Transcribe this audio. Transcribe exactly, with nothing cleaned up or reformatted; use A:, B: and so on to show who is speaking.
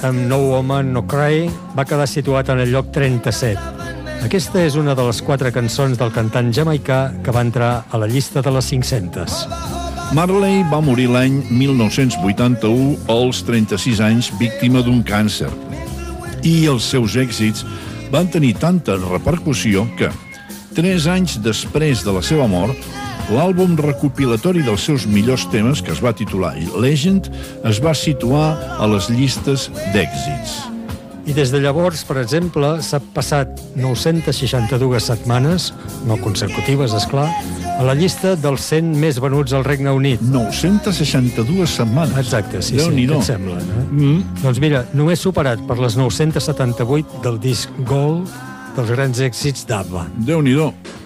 A: amb No Woman No Cry, va quedar situat en el lloc trenta-set. Aquesta és una de les quatre cançons del cantant jamaicà que va entrar a la llista de les cinc-centes.
B: Marley va morir l'any mil nou-cents vuitanta-u als trenta-sis anys, víctima d'un càncer. I els seus èxits van tenir tanta repercussió que, tres anys després de la seva mort, l'àlbum recopilatori dels seus millors temes, que es va titular Legend, es va situar a les llistes d'èxits.
A: I des de llavors, per exemple, s'ha passat nou-centes seixanta-dues setmanes, no consecutives, esclar, a la llista dels cent més venuts al Regne Unit.
B: nou-centes seixanta-dues setmanes?
A: Exacte, sí, sí, què et sembla, no? Mm. Doncs mira, només superat per les nou-centes setanta-vuit del disc Gold dels grans èxits d'ABBA.
B: Déu-n'hi-do.